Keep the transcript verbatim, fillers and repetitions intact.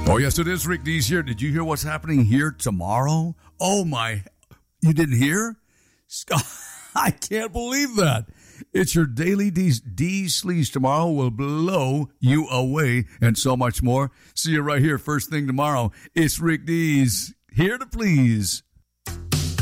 Oh, yes, it is. Rick Dees here. Did you hear what's happening here tomorrow? Oh, my. You didn't hear? I can't believe that. It's your daily D's. D's Sleaze tomorrow will blow you away and so much more. See you right here first thing tomorrow. It's Rick Dees, here to please.